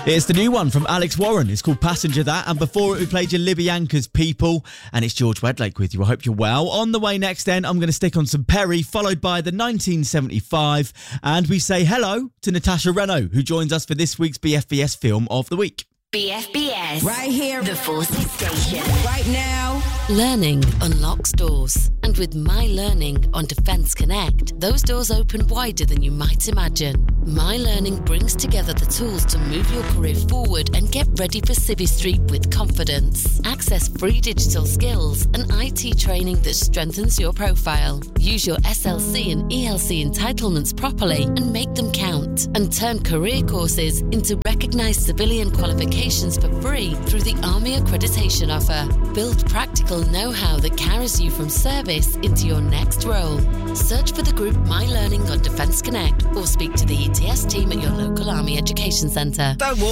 It's the new one from Alex Warren. It's called Passenger That. And before it, we played your Libby Anchors People. And it's George Wedlake with you. I hope you're well. On the way next then, I'm going to stick on some Perry, followed by the 1975. And we say hello to Natasha Renault, who joins us for this week's BFBS Film of the Week. BFBS. Right here. The Forces Station. Right now. Learning unlocks doors. And with My Learning on Defence Connect, those doors open wider than you might imagine. My Learning brings together the tools to move your career forward and get ready for Civvy Street with confidence. Access free digital skills and IT training that strengthens your profile. Use your SLC and ELC entitlements properly and make them count. And turn career courses into recognised civilian qualifications for free through the Army Accreditation Offer. Build practical know-how that carries you from service into your next role. Search for the group My Learning on Defence Connect or speak to the ETS team at your local Army Education Centre.